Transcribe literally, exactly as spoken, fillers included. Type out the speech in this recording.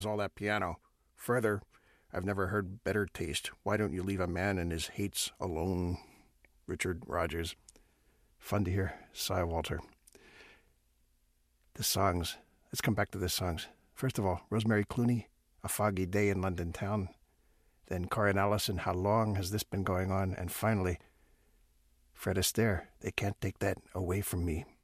all that piano. Further, I've never heard better taste. Why don't you leave a man and his hates alone? Richard Rogers. Fun to hear. Cy Walter. The songs. Let's come back to the songs. First of all, Rosemary Clooney, A Foggy Day in London Town. Then Corin Allison, How Long Has This Been Going On? And finally, Fred Astaire, They Can't Take That Away From Me.